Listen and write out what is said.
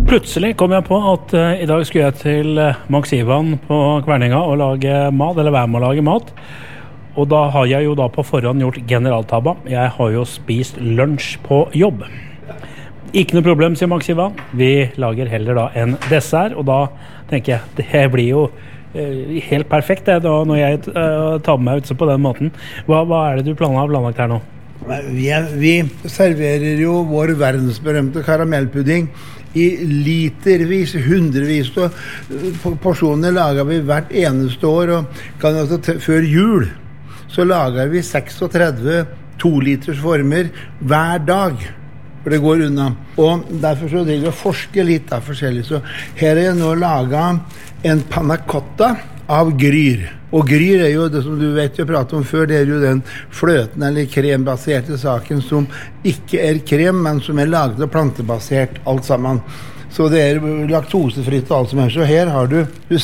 Plutselig kom jeg på at i dag skulle jeg til Max Ivan på Kverninga og lage mat, eller være med å lage mat. Og da har jeg jo da på forhånd gjort generaltabba. Jeg har jo spist lunsj på jobb. Ikke noe problem, sier Max Ivan. Vi lager heller da en dessert, og da tenker jeg, det blir jo helt perfekt det da, når jeg tar med meg ut på den måten. Hva er det du har planlagt her nå? Vi serverer jo vår verdensberømte karamellpudding i litervis, hundrevis av porsjoner lager vi hvert eneste år, og før jul så lager vi 36 2-liters former hver dag, for det går unna. Og derfor så driver vi å forske litt av forskjellig. Så her er jeg nå laget en panna cotta av gryr. Og gryr er jo det som du vet jeg pratet om før, det er jo den fløten eller krembaserte saken som ikke er krem, men som er laget og plantebasert alt sammen. Så det er laktosefritt og alt som er. Så her har du